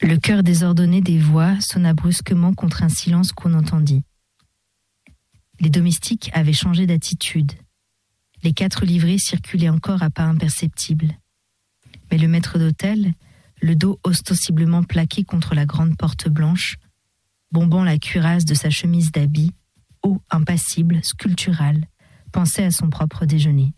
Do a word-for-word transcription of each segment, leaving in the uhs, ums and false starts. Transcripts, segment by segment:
Le chœur désordonné des voix sonna brusquement contre un silence qu'on entendit. Les domestiques avaient changé d'attitude. Les quatre livrées circulaient encore à pas imperceptibles. Mais le maître d'hôtel, le dos ostensiblement plaqué contre la grande porte blanche, bombant la cuirasse de sa chemise d'habit, haut, impassible, sculptural, pensait à son propre déjeuner.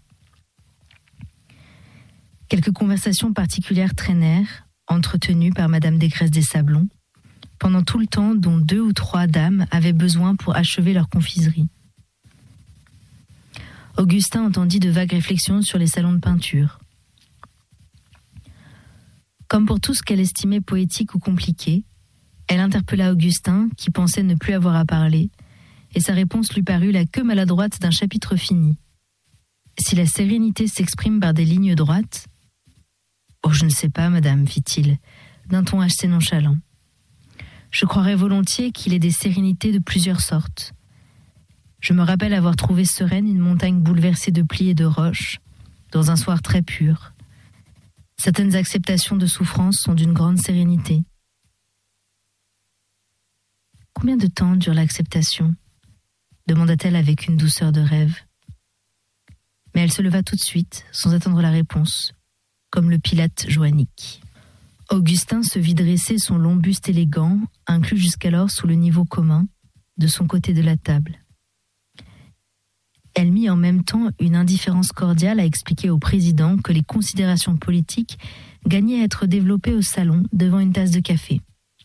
Quelques conversations particulières traînèrent, entretenues par Madame Desgresses des Sablons, pendant tout le temps dont deux ou trois dames avaient besoin pour achever leur confiserie. Augustin entendit de vagues réflexions sur les salons de peinture. Comme pour tout ce qu'elle estimait poétique ou compliqué, elle interpella Augustin, qui pensait ne plus avoir à parler, et sa réponse lui parut la queue maladroite d'un chapitre fini. Si la sérénité s'exprime par des lignes droites... « Oh, je ne sais pas, madame, fit-il, d'un ton assez nonchalant. Je croirais volontiers qu'il ait des sérénités de plusieurs sortes. Je me rappelle avoir trouvé sereine une montagne bouleversée de plis et de roches, dans un soir très pur. Certaines acceptations de souffrance sont d'une grande sérénité. » « Combien de temps dure l'acceptation ?» demanda-t-elle avec une douceur de rêve. Mais elle se leva tout de suite, sans attendre la réponse, comme le Pilate joannique. Augustin se vit dresser son long buste élégant, inclus jusqu'alors sous le niveau commun, de son côté de la table. Elle mit en même temps une indifférence cordiale à expliquer au président que les considérations politiques gagnaient à être développées au salon devant une tasse de café.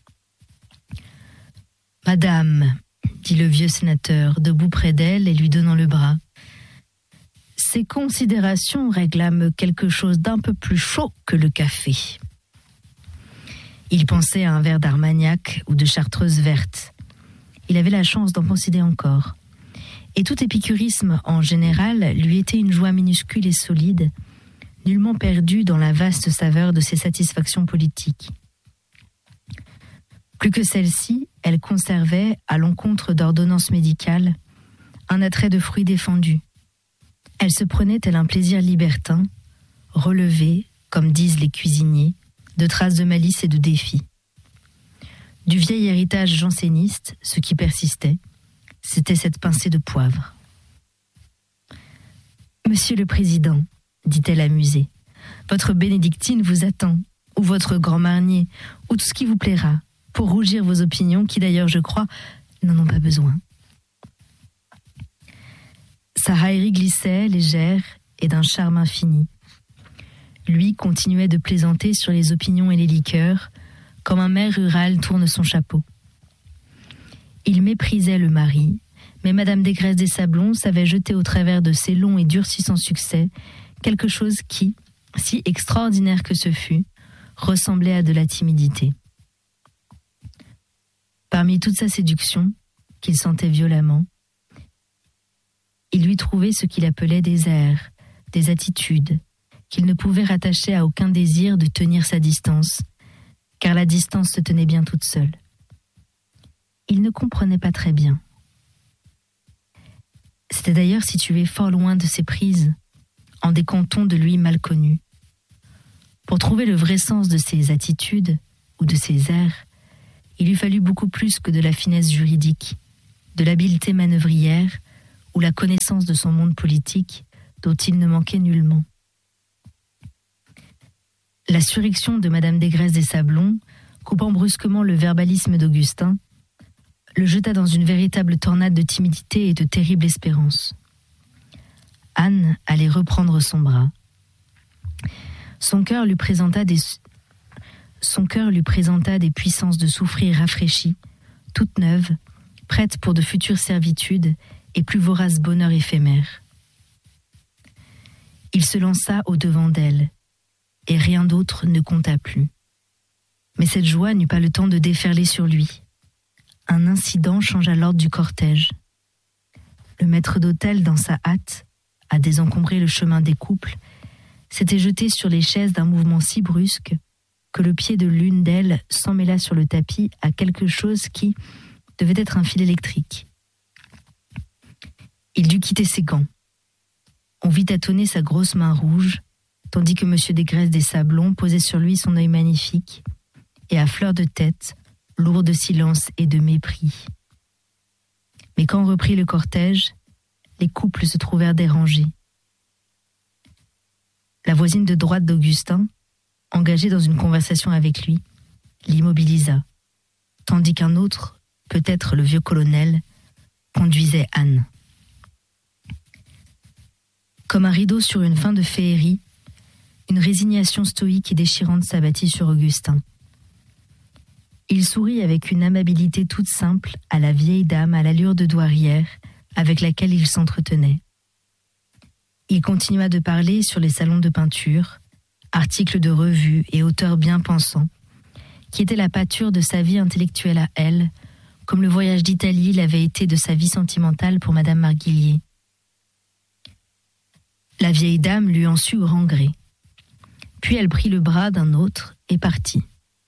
« Madame, » dit le vieux sénateur, debout près d'elle et lui donnant le bras, « ces considérations réclament quelque chose d'un peu plus chaud que le café. » Il pensait à un verre d'Armagnac ou de chartreuse verte. Il avait la chance d'en posséder encore. Et tout épicurisme, en général, lui était une joie minuscule et solide, nullement perdue dans la vaste saveur de ses satisfactions politiques. Plus que celle-ci, elle conservait, à l'encontre d'ordonnances médicales, un attrait de fruit défendu. Elle se prenait tel un plaisir libertin, relevé, comme disent les cuisiniers, de traces de malice et de défi. Du vieil héritage janséniste, ce qui persistait, c'était cette pincée de poivre. « Monsieur le Président, » dit-elle amusée, « votre bénédictine vous attend, ou votre grand marnier, ou tout ce qui vous plaira, pour rougir vos opinions qui d'ailleurs, je crois, n'en ont pas besoin. » Sa raillerie glissait, légère et d'un charme infini. Lui continuait de plaisanter sur les opinions et les liqueurs, comme un maire rural tourne son chapeau. Il méprisait le mari, mais Madame Desgresses des Sablons savait jeter au travers de ses longs et durcissants succès quelque chose qui, si extraordinaire que ce fût, ressemblait à de la timidité. Parmi toute sa séduction, qu'il sentait violemment, il lui trouvait ce qu'il appelait des airs, des attitudes, qu'il ne pouvait rattacher à aucun désir de tenir sa distance, car la distance se tenait bien toute seule. Il ne comprenait pas très bien. C'était d'ailleurs situé fort loin de ses prises, en des cantons de lui mal connus. Pour trouver le vrai sens de ses attitudes ou de ses airs, il eût fallu beaucoup plus que de la finesse juridique, de l'habileté manœuvrière ou la connaissance de son monde politique dont il ne manquait nullement. La surréaction de Madame Desgresses des Sablons, coupant brusquement le verbalisme d'Augustin, le jeta dans une véritable tornade de timidité et de terrible espérance. Anne allait reprendre son bras. Son cœur lui présenta des, son cœur lui présenta des puissances de souffrir rafraîchies, toutes neuves, prêtes pour de futures servitudes et plus voraces bonheurs éphémères. Il se lança au-devant d'elle, et rien d'autre ne compta plus. Mais cette joie n'eut pas le temps de déferler sur lui. Un incident changea l'ordre du cortège. Le maître d'hôtel, dans sa hâte, à désencombrer le chemin des couples, s'était jeté sur les chaises d'un mouvement si brusque que le pied de l'une d'elles s'emmêla sur le tapis à quelque chose qui devait être un fil électrique. Il dut quitter ses gants. On vit tâtonner sa grosse main rouge, tandis que M. Desgresses des Sablons posait sur lui son œil magnifique et à fleur de tête, lourd de silence et de mépris. Mais quand reprit le cortège, les couples se trouvèrent dérangés. La voisine de droite d'Augustin, engagée dans une conversation avec lui, l'immobilisa, tandis qu'un autre, peut-être le vieux colonel, conduisait Anne. Comme un rideau sur une fin de féerie, une résignation stoïque et déchirante s'abattit sur Augustin. Il sourit avec une amabilité toute simple à la vieille dame à l'allure de douairière avec laquelle il s'entretenait. Il continua de parler sur les salons de peinture, articles de revue et auteurs bien pensants, qui étaient la pâture de sa vie intellectuelle à elle, comme le voyage d'Italie l'avait été de sa vie sentimentale pour Madame Marguillier. La vieille dame lui en sut grand gré. Puis elle prit le bras d'un autre et partit.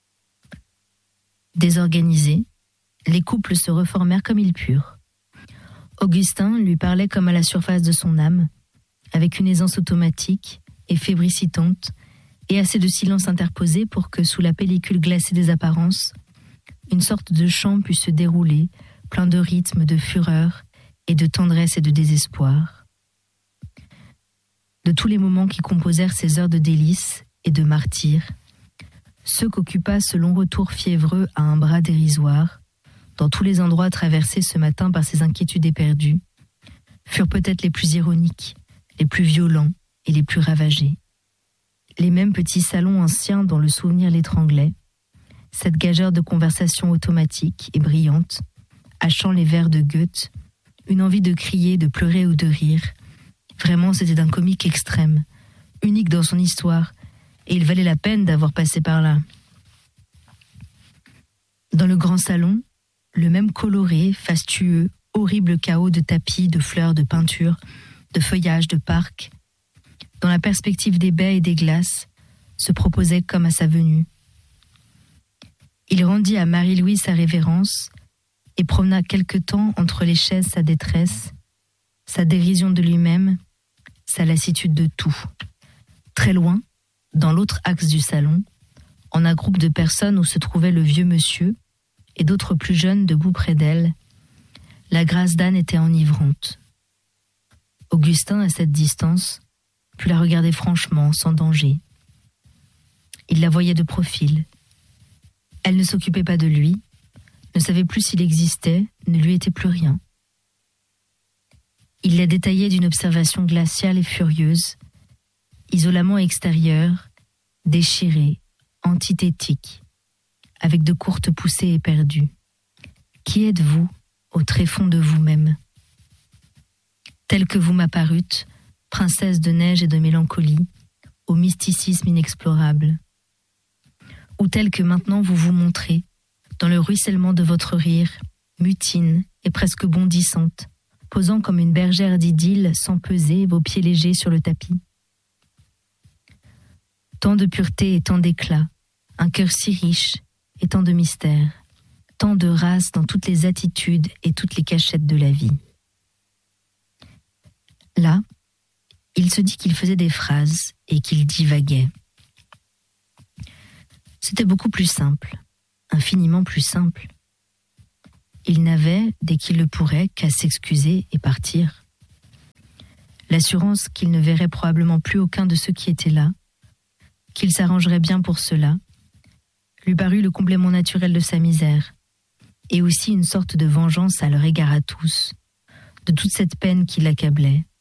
Désorganisés, les couples se reformèrent comme ils purent. Augustin lui parlait comme à la surface de son âme, avec une aisance automatique et fébricitante, et assez de silence interposé pour que, sous la pellicule glacée des apparences, une sorte de chant pût se dérouler, plein de rythme, de fureur, et de tendresse et de désespoir. De tous les moments qui composèrent ces heures de délices et de martyrs, ceux qu'occupa ce long retour fiévreux à un bras dérisoire, dans tous les endroits traversés ce matin par ses inquiétudes éperdues, furent peut-être les plus ironiques, les plus violents et les plus ravagés. Les mêmes petits salons anciens dont le souvenir l'étranglait, cette gageure de conversation automatique et brillante, hachant les vers de Goethe, une envie de crier, de pleurer ou de rire. Vraiment, c'était d'un comique extrême, unique dans son histoire, et il valait la peine d'avoir passé par là. Dans le grand salon, le même coloré, fastueux, horrible chaos de tapis, de fleurs, de peintures, de feuillages, de parcs, dont la perspective des baies et des glaces se proposait comme à sa venue. Il rendit à Marie-Louise sa révérence et promena quelque temps entre les chaises sa détresse, sa dérision de lui-même, sa lassitude de tout. Très loin, dans l'autre axe du salon, en un groupe de personnes où se trouvait le vieux monsieur et d'autres plus jeunes debout près d'elle, la grâce d'Anne était enivrante. Augustin, à cette distance, put la regarder franchement, sans danger. Il la voyait de profil. Elle ne s'occupait pas de lui, ne savait plus s'il existait, ne lui était plus rien. Il la détaillait d'une observation glaciale et furieuse, isolement extérieur, déchiré, antithétique, avec de courtes poussées éperdues. Qui êtes-vous, au tréfonds de vous-même? Telle que vous m'apparûtes, princesse de neige et de mélancolie, au mysticisme inexplorable. Ou telle que maintenant vous vous montrez, dans le ruissellement de votre rire, mutine et presque bondissante, posant comme une bergère d'idylle sans peser vos pieds légers sur le tapis. Tant de pureté et tant d'éclat, un cœur si riche et tant de mystère, tant de race dans toutes les attitudes et toutes les cachettes de la vie. Là, il se dit qu'il faisait des phrases et qu'il divaguait. C'était beaucoup plus simple, infiniment plus simple. Il n'avait, dès qu'il le pourrait, qu'à s'excuser et partir. L'assurance qu'il ne verrait probablement plus aucun de ceux qui étaient là, qu'il s'arrangerait bien pour cela, lui parut le complément naturel de sa misère, et aussi une sorte de vengeance à leur égard à tous, de toute cette peine qui l'accablait.